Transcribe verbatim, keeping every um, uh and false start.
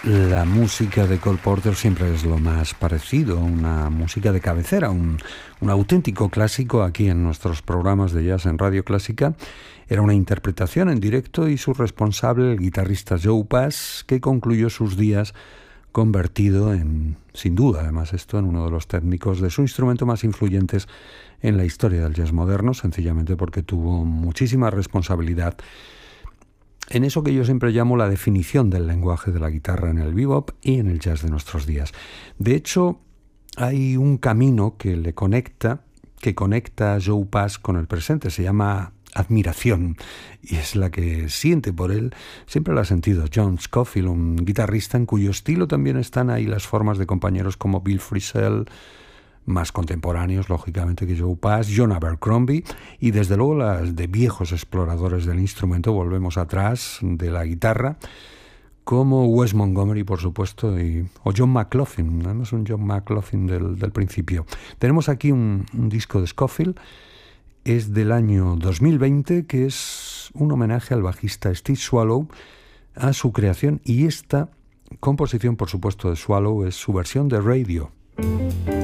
La música de Cole Porter siempre es lo más parecido a una música de cabecera, un, un auténtico clásico aquí en nuestros programas de jazz en Radio Clásica. Era una interpretación en directo y su responsable, el guitarrista Joe Pass, que concluyó sus días convertido en, sin duda, además esto, en uno de los técnicos de su instrumento más influyentes en la historia del jazz moderno, sencillamente porque tuvo muchísima responsabilidad en eso que yo siempre llamo la definición del lenguaje de la guitarra en el bebop y en el jazz de nuestros días. De hecho, hay un camino que le conecta, que conecta a Joe Pass con el presente, se llama admiración, y es la que siente por él, siempre la ha sentido John Scofield, un guitarrista en cuyo estilo también están ahí las formas de compañeros como Bill Frisell, más contemporáneos, lógicamente, que Joe Pass, John Abercrombie, y desde luego las de viejos exploradores del instrumento, volvemos atrás, de la guitarra, como Wes Montgomery, por supuesto, y, o John McLaughlin, además un John McLaughlin del, del principio. Tenemos aquí un, un disco de Scofield, es del año dos mil veinte, que es un homenaje al bajista Steve Swallow, a su creación, y esta composición, por supuesto, de Swallow es su versión de Radio.